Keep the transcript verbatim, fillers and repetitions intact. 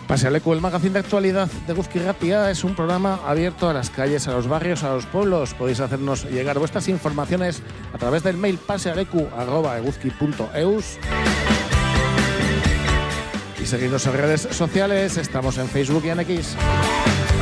Pasealeku, el magazín de actualidad de Eguzki Irratia, es un programa abierto a las calles, a los barrios, a los pueblos. Podéis hacernos llegar vuestras informaciones a través del mail pasealeku arroba eguzki punto eus. Y seguidnos en redes sociales, estamos en Facebook y en X.